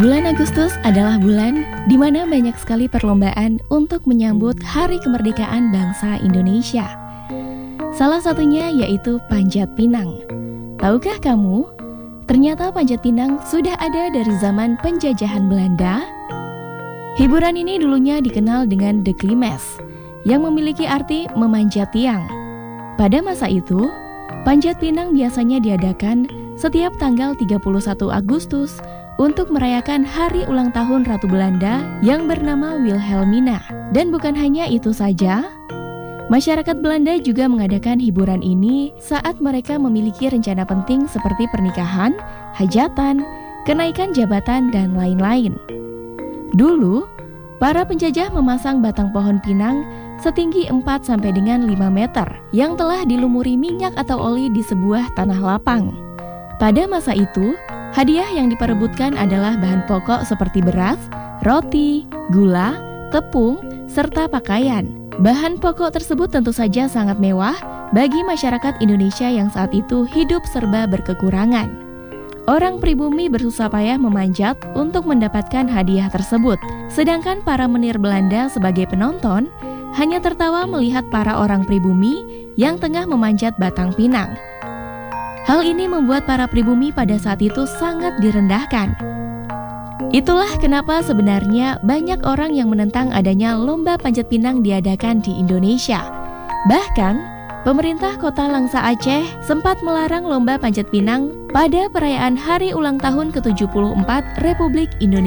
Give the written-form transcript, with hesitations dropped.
Bulan Agustus adalah bulan di mana banyak sekali perlombaan untuk menyambut Hari Kemerdekaan Bangsa Indonesia. Salah satunya yaitu Panjat Pinang. Tahukah kamu, ternyata Panjat Pinang sudah ada dari zaman penjajahan Belanda? Hiburan ini dulunya dikenal dengan De Klimes, yang memiliki arti memanjat tiang. Pada masa itu, Panjat Pinang biasanya diadakan setiap tanggal 31 Agustus untuk merayakan hari ulang tahun Ratu Belanda yang bernama Wilhelmina. Dan bukan hanya itu saja, masyarakat Belanda juga mengadakan hiburan ini saat mereka memiliki rencana penting seperti pernikahan, hajatan, kenaikan jabatan, dan lain-lain. Dulu, para penjajah memasang batang pohon pinang setinggi 4 sampai dengan 5 meter yang telah dilumuri minyak atau oli di sebuah tanah lapang. Pada masa itu, hadiah yang diperebutkan adalah bahan pokok seperti beras, roti, gula, tepung, serta pakaian. Bahan pokok tersebut tentu saja sangat mewah bagi masyarakat Indonesia yang saat itu hidup serba berkekurangan. Orang pribumi bersusah payah memanjat untuk mendapatkan hadiah tersebut, sedangkan para menir Belanda sebagai penonton hanya tertawa melihat para orang pribumi yang tengah memanjat batang pinang. Hal ini membuat para pribumi pada saat itu sangat direndahkan. Itulah kenapa sebenarnya banyak orang yang menentang adanya lomba panjat pinang diadakan di Indonesia. Bahkan, pemerintah kota Langsa Aceh sempat melarang lomba panjat pinang pada perayaan Hari Ulang Tahun ke-74 Republik Indonesia.